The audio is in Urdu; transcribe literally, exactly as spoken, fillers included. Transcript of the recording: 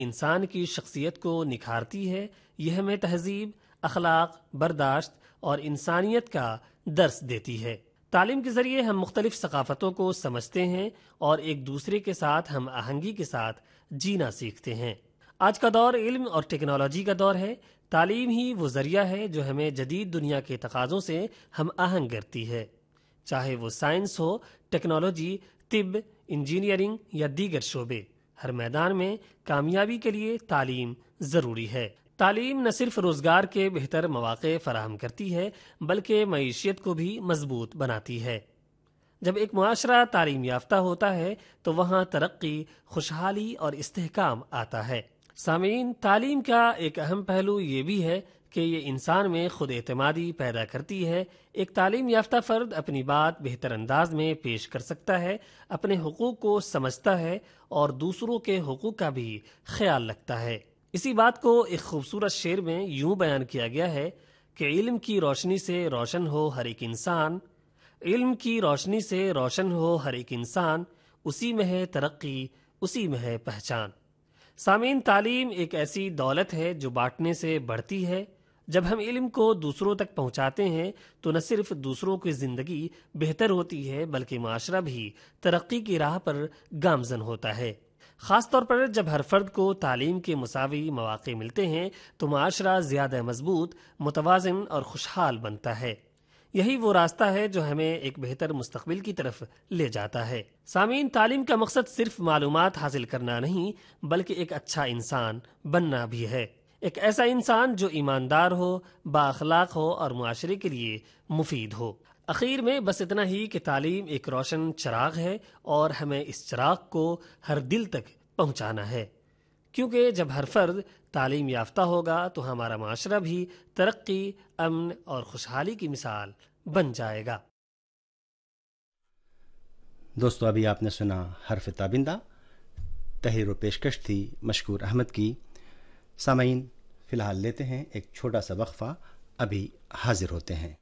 انسان کی شخصیت کو نکھارتی ہے، یہ ہمیں تہذیب، اخلاق، برداشت اور انسانیت کا درس دیتی ہے۔ تعلیم کے ذریعے ہم مختلف ثقافتوں کو سمجھتے ہیں اور ایک دوسرے کے ساتھ ہم آہنگی کے ساتھ جینا سیکھتے ہیں۔ آج کا دور علم اور ٹیکنالوجی کا دور ہے۔ تعلیم ہی وہ ذریعہ ہے جو ہمیں جدید دنیا کے تقاضوں سے ہم آہنگ کرتی ہے، چاہے وہ سائنس ہو، ٹیکنالوجی، طب، انجینئرنگ یا دیگر شعبے۔ ہر میدان میں کامیابی کے لیے تعلیم ضروری ہے۔ تعلیم نہ صرف روزگار کے بہتر مواقع فراہم کرتی ہے بلکہ معیشت کو بھی مضبوط بناتی ہے۔ جب ایک معاشرہ تعلیم یافتہ ہوتا ہے تو وہاں ترقی، خوشحالی اور استحکام آتا ہے۔ سامعین، تعلیم کا ایک اہم پہلو یہ بھی ہے کہ یہ انسان میں خود اعتمادی پیدا کرتی ہے۔ ایک تعلیم یافتہ فرد اپنی بات بہتر انداز میں پیش کر سکتا ہے، اپنے حقوق کو سمجھتا ہے اور دوسروں کے حقوق کا بھی خیال رکھتا ہے۔ اسی بات کو ایک خوبصورت شعر میں یوں بیان کیا گیا ہے کہ علم کی روشنی سے روشن ہو ہر ایک انسان، علم کی روشنی سے روشن ہو ہر ایک انسان، اسی میں ہے ترقی، اسی میں ہے پہچان۔ سامعین، تعلیم ایک ایسی دولت ہے جو بانٹنے سے بڑھتی ہے۔ جب ہم علم کو دوسروں تک پہنچاتے ہیں تو نہ صرف دوسروں کی زندگی بہتر ہوتی ہے بلکہ معاشرہ بھی ترقی کی راہ پر گامزن ہوتا ہے۔ خاص طور پر جب ہر فرد کو تعلیم کے مساوی مواقع ملتے ہیں تو معاشرہ زیادہ مضبوط، متوازن اور خوشحال بنتا ہے۔ یہی وہ راستہ ہے جو ہمیں ایک بہتر مستقبل کی طرف لے جاتا ہے۔ سامعین، تعلیم کا مقصد صرف معلومات حاصل کرنا نہیں بلکہ ایک اچھا انسان بننا بھی ہے۔ ایک ایسا انسان جو ایماندار ہو، با اخلاق ہو اور معاشرے کے لیے مفید ہو۔ اخیر میں بس اتنا ہی کہ تعلیم ایک روشن چراغ ہے اور ہمیں اس چراغ کو ہر دل تک پہنچانا ہے، کیونکہ جب ہر فرد تعلیم یافتہ ہوگا تو ہمارا معاشرہ بھی ترقی، امن اور خوشحالی کی مثال بن جائے گا۔ دوستو، ابھی آپ نے سنا حرف تابندہ، تحریر و پیشکش تھی مشکور احمد کی۔ سامعین، فی الحال لیتے ہیں ایک چھوٹا سا وقفہ، ابھی حاضر ہوتے ہیں۔